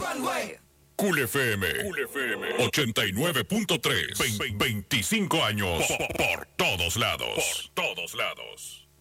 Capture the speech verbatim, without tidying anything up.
Cool F M, Cool F M ochenta y nueve punto tres, veinticinco años por, por todos lados. Por todos lados.